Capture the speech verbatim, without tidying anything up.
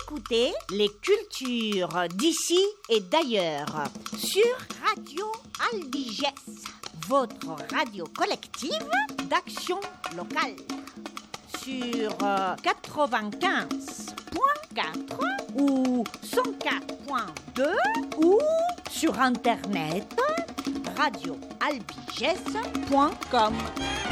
écoutez les cultures d'ici et d'ailleurs sur Radio Albigès, votre radio collective d'action locale. Sur euh, quatre-vingt-quinze point quatre ou cent quatre point deux ou sur internet radio albigès point com.